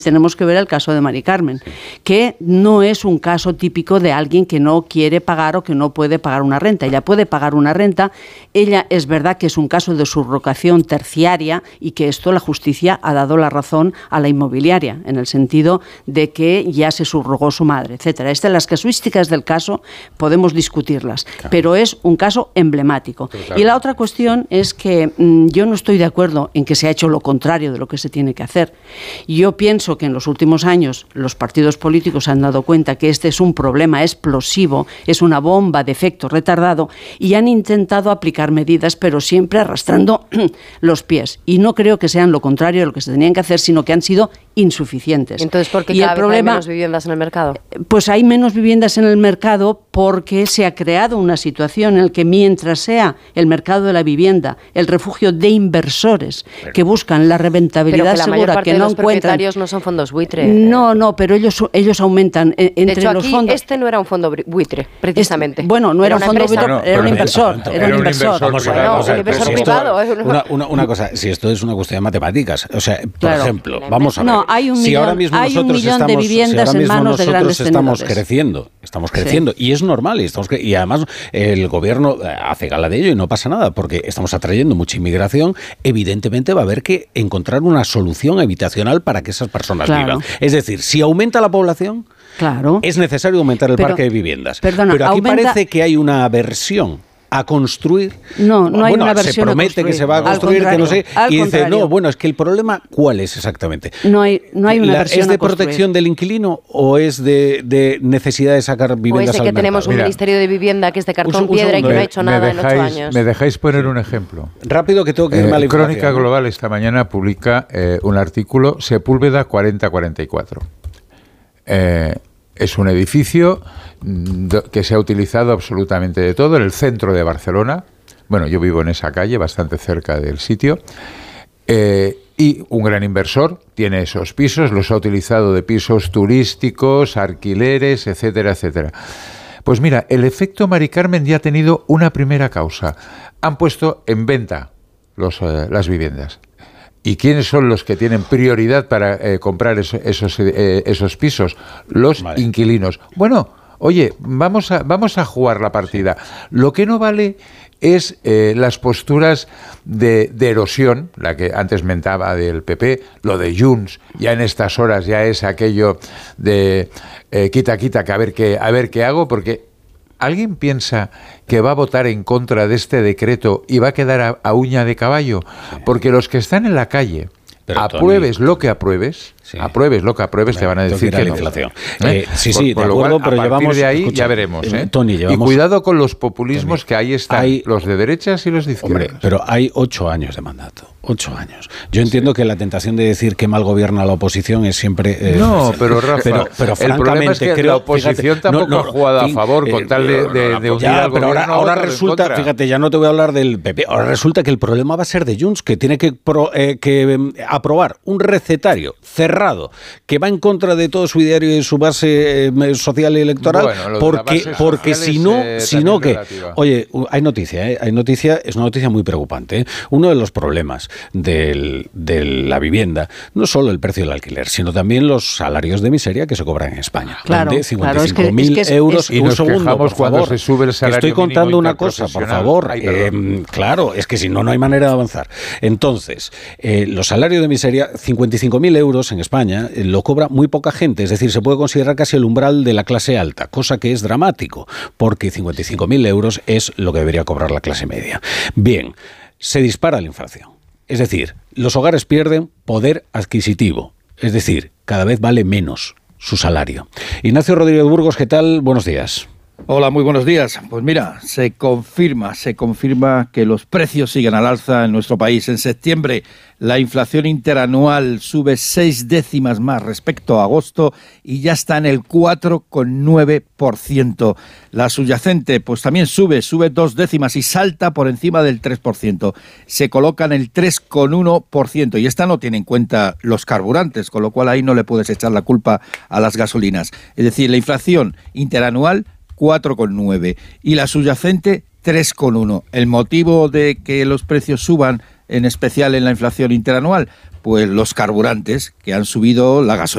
Tenemos que ver el caso de Mari Carmen, que no es un caso típico de alguien que no quiere pagar o que no puede pagar una renta. Ella puede pagar una renta. Ella, es verdad que es un caso de subrogación terciaria y que esto la justicia ha dado la razón a la inmobiliaria, en el sentido de que ya se subrogó su madre, etcétera. Las casuísticas del caso podemos discutirlas, claro, pero es un caso emblemático. Claro. Y la otra cuestión es que yo no estoy de acuerdo en que se ha hecho lo contrario de lo que se tiene que hacer. Yo pienso que en los últimos años los partidos políticos han dado cuenta que este es un problema explosivo, es una bomba de efecto retardado, y han intentado aplicar medidas, pero siempre arrastrando los pies. Y no creo que sean lo contrario de lo que se tenían que hacer, sino que han sido insuficientes. Entonces, ¿por qué cada vez hay menos viviendas en el mercado? Pues hay menos viviendas en el mercado porque se ha creado una situación en la que, mientras sea el mercado de la vivienda el refugio de inversores que buscan la rentabilidad segura, que no encuentran... propietarios no son fondos buitre. No, pero ellos aumentan entre de hecho, los aquí fondos. Este no era un fondo buitre, precisamente. No era un fondo buitre, era un inversor. Era un inversor. Un inversor privado. Una cosa, si esto es una cuestión de matemáticas, o sea, por ejemplo, vamos a ver. No, hay un millón de viviendas en manos de grandes tenedores. Estamos creciendo, y es normal, y además el gobierno hace gala de ello y no pasa nada, porque estamos atrayendo mucha inmigración. Evidentemente va a haber que encontrar una solución habitacional para que esas personas vivan. Es decir, si aumenta la población, es necesario aumentar el parque de viviendas. Pero aquí parece que hay una aversión a construir. No hay una versión. Se promete que se va a construir, que no sé, y dice, es que el problema, ¿cuál es exactamente? No hay una versión. ¿Es de protección del inquilino o es de necesidad de sacar viviendas al mercado? O es de que tenemos un Ministerio de Vivienda que es de cartón piedra y que no ha hecho nada en 8 años. ¿Me dejáis poner un ejemplo? Rápido, que tengo que irme a la información. Crónica Global esta mañana publica un artículo, Sepúlveda 4044. Es un edificio que se ha utilizado absolutamente de todo en el centro de Barcelona. Bueno, yo vivo en esa calle, bastante cerca del sitio. Y un gran inversor tiene esos pisos, los ha utilizado de pisos turísticos, alquileres, etcétera, etcétera. Pues mira, el efecto Mari Carmen ya ha tenido una primera causa. Han puesto en venta las viviendas. ¿Y quiénes son los que tienen prioridad para comprar esos pisos? Los inquilinos. Bueno, oye, vamos a jugar la partida. Lo que no vale es las posturas de erosión, la que antes mentaba del PP, lo de Junts, ya en estas horas ya es aquello de quita, que a ver qué hago, porque ¿alguien piensa que va a votar en contra de este decreto y va a quedar a uña de caballo? Porque los que están en la calle, apruebes lo que apruebes, te van a decir que no. Inflación. Sí, de acuerdo, pero a partir de ahí ya veremos. Tony, y cuidado con los populismos, que ahí están los de derechas y los de izquierdas. Hombre, pero hay 8 años de mandato. 8 años. Yo entiendo que la tentación de decir que mal gobierna la oposición es siempre... pero Rafa, pero el problema es que la oposición tampoco ha jugado a favor con tal de unir al gobierno. Pero ahora resulta, fíjate, ya no te voy a hablar del PP, ahora resulta que el problema va a ser de Junts, que tiene que aprobar un recetario cerrado que va en contra de todo su ideario y su base social y electoral, porque si no que... Oye, hay noticia, es una noticia muy preocupante. Uno de los problemas de la vivienda no solo el precio del alquiler, sino también los salarios de miseria que se cobran en España. Claro, de 55.000 euros. Y nos quejamos cuando se sube el salario mínimo. Estoy contando una cosa, por favor. Claro, es que si no hay manera de avanzar. Entonces, los salarios de miseria, 55.000 euros en España, lo cobra muy poca gente. Es decir, se puede considerar casi el umbral de la clase alta, cosa que es dramático, porque 55.000 euros es lo que debería cobrar la clase media. Bien, se dispara la inflación. Es decir, los hogares pierden poder adquisitivo. Es decir, cada vez vale menos su salario. Ignacio Rodríguez Burgos, ¿qué tal? Buenos días. Hola, muy buenos días. Pues mira, se confirma que los precios siguen al alza en nuestro país. En septiembre la inflación interanual sube 6 décimas más respecto a agosto y ya está en el 4,9%. La subyacente pues también sube 2 décimas y salta por encima del 3%. Se coloca en el 3,1% y esta no tiene en cuenta los carburantes, con lo cual ahí no le puedes echar la culpa a las gasolinas. Es decir, la inflación interanual 4,9 y la subyacente 3,1. ¿El motivo de que los precios suban, en especial en la inflación interanual? Pues los carburantes, que han subido la gasolina.